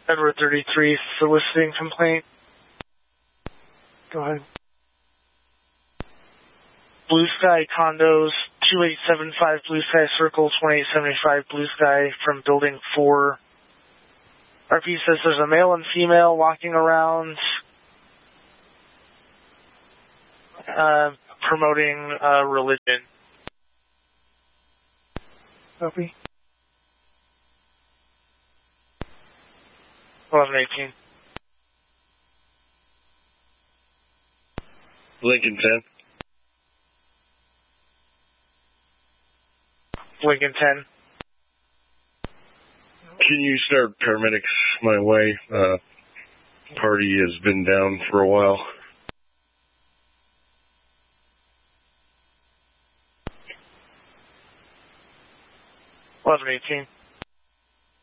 Edward 33, soliciting complaint. Go ahead. Blue Sky Condos, 2875 Blue Sky Circle, 2875 Blue Sky from Building 4. RP says there's a male and female walking around promoting religion. Copy. 1118. Lincoln 10. Lincoln 10. Can you start paramedics my way? Party has been down for a while. Eleven 18.